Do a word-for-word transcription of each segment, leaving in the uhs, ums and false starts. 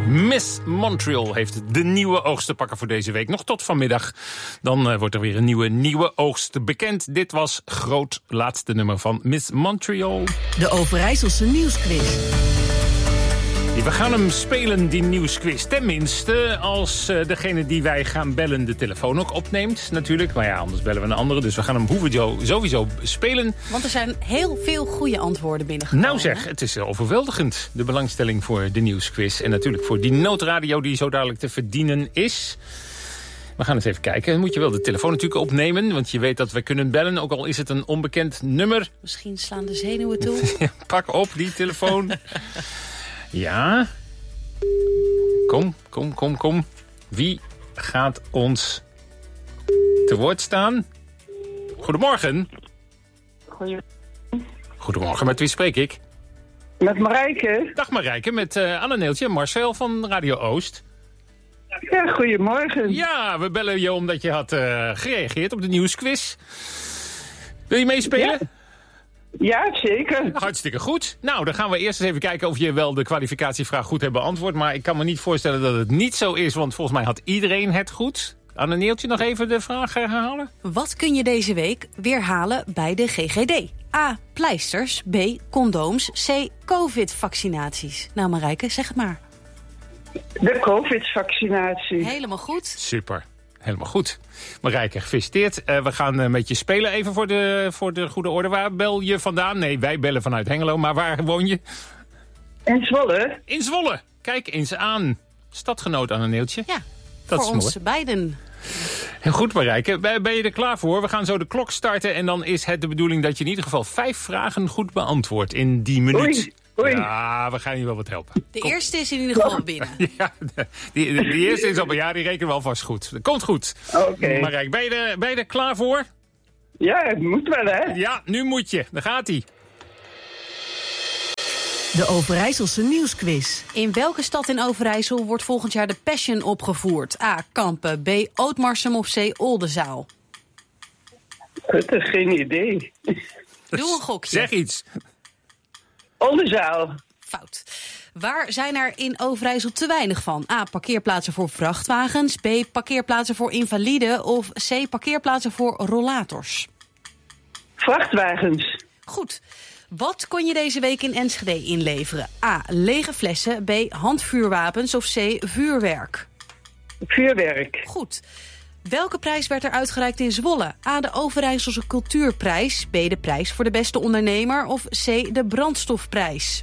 Miss Montreal heeft de nieuwe oogst te pakken voor deze week. Nog tot vanmiddag. Dan uh, wordt er weer een nieuwe, nieuwe oogst bekend. Dit was groot laatste nummer van Miss Montreal. De Overijsselse Nieuwsquiz. We gaan hem spelen, die nieuwsquiz. Tenminste, als uh, degene die wij gaan bellen de telefoon ook opneemt, natuurlijk. Maar ja, anders bellen we een andere. Dus we gaan hem hoeven sowieso spelen. Want er zijn heel veel goede antwoorden binnengekomen. Nou zeg, het is overweldigend, de belangstelling voor de nieuwsquiz. En natuurlijk voor die noodradio die zo dadelijk te verdienen is. We gaan eens even kijken. Dan moet je wel de telefoon natuurlijk opnemen. Want je weet dat we kunnen bellen, ook al is het een onbekend nummer. Misschien slaan de zenuwen toe. Pak op die telefoon. Ja. Kom, kom, kom, kom. Wie gaat ons te woord staan? Goedemorgen. Goedemorgen. Goedemorgen, met wie spreek ik? Met Marijke. Dag Marijke, met uh, Anne-Neeltje en Marcel van Radio Oost. Ja, goedemorgen. Ja, we bellen je omdat je had uh, gereageerd op de nieuwsquiz. Wil je meespelen? Ja. Ja, zeker. Hartstikke goed. Nou, dan gaan we eerst eens even kijken of je wel de kwalificatievraag goed hebt beantwoord. Maar ik kan me niet voorstellen dat het niet zo is, want volgens mij had iedereen het goed. Anne-Neeltje, nog even de vraag herhalen. Wat kun je deze week weer halen bij de G G D? A. Pleisters. B. Condooms. C. Covid-vaccinaties. Nou Marijke, zeg het maar. De Covid-vaccinatie. Helemaal goed. Super. Helemaal goed. Marijke, gefeliciteerd. Uh, we gaan uh, met je spelen even voor de, voor de goede orde. Waar bel je vandaan? Nee, wij bellen vanuit Hengelo. Maar waar woon je? In Zwolle. In Zwolle. Kijk eens aan. Stadgenoot aan een neeltje. Ja, dat voor is ons mooi. Beiden. Heel goed Marijke. Ben je er klaar voor? We gaan zo de klok starten. En dan is het de bedoeling dat je in ieder geval vijf vragen goed beantwoordt in die minuut. Oei. Oei. Ja, we gaan je wel wat helpen. De Kom. eerste is in ieder geval binnen. Ja, die, die, die eerste is al, ja, die rekenen we alvast goed. Dat komt goed. Oké. Okay. Marijk, ben je, er, ben je er klaar voor? Ja, het moet wel, hè? Ja, nu moet je. Daar gaat-ie. De Overijsselse Nieuwsquiz. In welke stad in Overijssel wordt volgend jaar de Passion opgevoerd? A. Kampen. B. Ootmarsum of C. Oldenzaal? Het is geen idee. Doe een gokje. Zeg iets. Oldenzaal. Fout. Waar zijn er in Overijssel te weinig van? A. Parkeerplaatsen voor vrachtwagens. B. Parkeerplaatsen voor invaliden. Of C. Parkeerplaatsen voor rollators. Vrachtwagens. Goed. Wat kon je deze week in Enschede inleveren? A. Lege flessen. B. Handvuurwapens. Of C. Vuurwerk. Vuurwerk. Goed. Welke prijs werd er uitgereikt in Zwolle? A. De Overijsselse Cultuurprijs. B. De prijs voor de beste ondernemer. Of C. De brandstofprijs.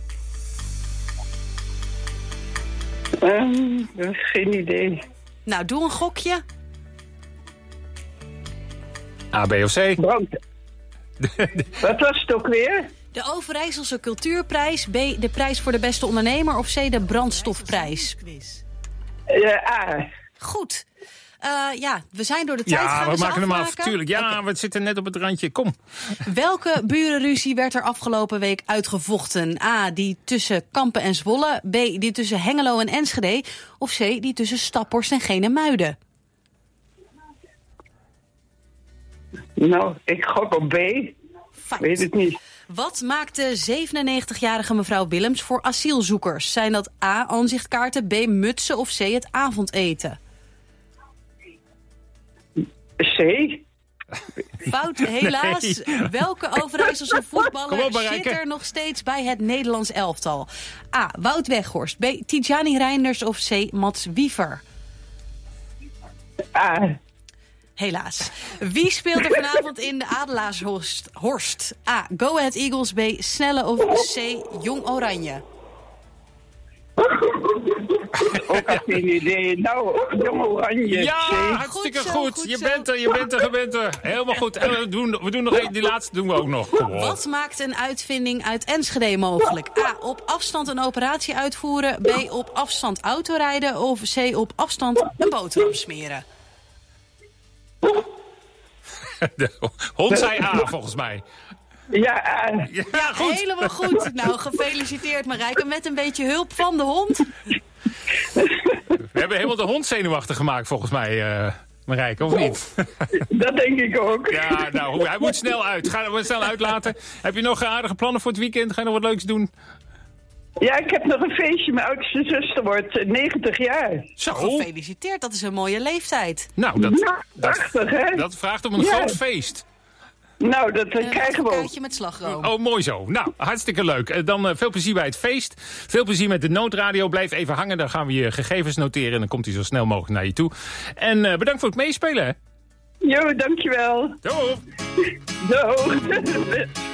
Um, geen idee. Nou, doe een gokje. A, B of C? Brand. Wat was het ook weer? De Overijsselse Cultuurprijs. B. De prijs voor de beste ondernemer. Of C. De brandstofprijs. Uh, A. Goed. Uh, ja, we zijn door de tijd. Ja, gaan we, we maken hem af. afmaken? Tuurlijk. Ja, Okay. we zitten net op het randje. Kom. Welke burenruzie werd er afgelopen week uitgevochten? A. Die tussen Kampen en Zwolle. B. Die tussen Hengelo en Enschede. Of C. Die tussen Staphorst en Genemuiden. Nou, ik gok op B. Fout. Weet het niet. Wat maakt de zevenennegentigjarige mevrouw Willems voor asielzoekers? Zijn dat A. aanzichtkaarten, B. mutsen of C. het avondeten? C. Fout, helaas. Nee. Welke Overijsselse voetballer op, zit er nog steeds bij het Nederlands elftal? A. Wout Weghorst. B. Tijani Reinders of C. Mats Wiever? A. Helaas. Wie speelt er vanavond in de Adelaarshorst? Horst? A. Go Ahead Eagles. B. Snelle of C. Jong Oranje? Ook al geen idee. Nou, Jong Oranje. Ja, C. hartstikke goed. goed. Goed je zo. bent er, je bent er, je bent er. Helemaal goed. En we doen, we doen nog één, die laatste doen we ook nog. Kom op. Wat maakt een uitvinding uit Enschede mogelijk? A. Op afstand een operatie uitvoeren. B. Op afstand autorijden. Of C. Op afstand een boterham smeren. De hond zei A, volgens mij. Ja, uh, Ja, goed. Helemaal goed. Nou, gefeliciteerd Marijke. Met een beetje hulp van de hond. We hebben helemaal de hond zenuwachtig gemaakt, volgens mij, uh, Marijke, of niet? dat denk ik ook. Ja, nou, hij moet snel uit. Ga hem snel uitlaten. Heb je nog aardige plannen voor het weekend? Ga je nog wat leuks doen? Ja, ik heb nog een feestje. Mijn oudste zuster wordt negentig jaar. Zo. Gefeliciteerd, dat is een mooie leeftijd. Nou, dat, Ja, prachtig, hè? dat vraagt om een Ja. groot feest. Nou, dat En een krijgen we ook. advocaatje met slagroom. Oh, mooi zo. Nou, hartstikke leuk. Eh, Dan uh, veel plezier bij het feest. Veel plezier met de noodradio. Blijf even hangen, dan gaan we je gegevens noteren... en dan komt hij zo snel mogelijk naar je toe. En uh, bedankt voor het meespelen. Hè. Jo, dankjewel. Doei. Doeg.